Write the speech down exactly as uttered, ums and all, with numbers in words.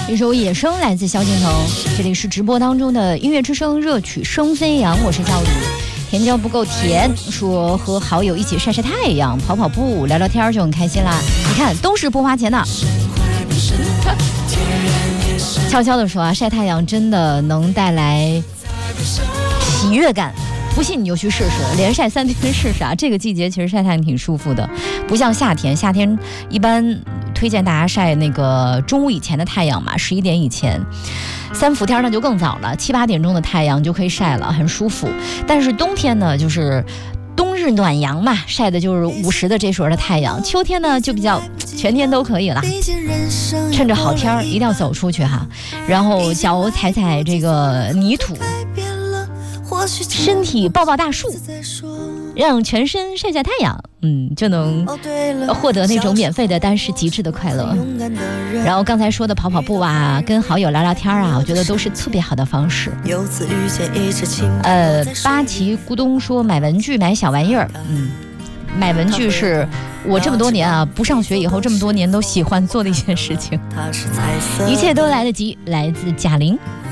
一首《野生》来自萧敬腾，这里是直播当中的音乐之声，热曲声飞扬，我是赵宇。甜椒不够甜，说和好友一起晒晒太阳、跑跑步、聊聊天就很开心啦。你看，都是不花钱的。悄悄地说啊，晒太阳真的能带来喜悦感。不信你就去试试，连晒三天试试啊！这个季节其实晒太阳挺舒服的，不像夏天，夏天一般推荐大家晒那个中午以前的太阳嘛，十一点以前。三伏天那就更早了，七八点钟的太阳就可以晒了，很舒服。但是冬天呢，就是冬日暖阳嘛，晒的就是午时的这时候的太阳。秋天呢就比较全天都可以了，趁着好天一定要走出去哈，然后脚踩踩这个泥土，身体抱抱大树，让全身晒晒太阳，嗯，就能获得那种免费的但是极致的快乐。然后刚才说的跑跑步啊，跟好友聊聊天啊，我觉得都是特别好的方式。呃，八旗咕咚说买文具买小玩意儿，嗯，买文具是我这么多年啊不上学以后这么多年都喜欢做的一件事情。一切都来得及，来自贾玲。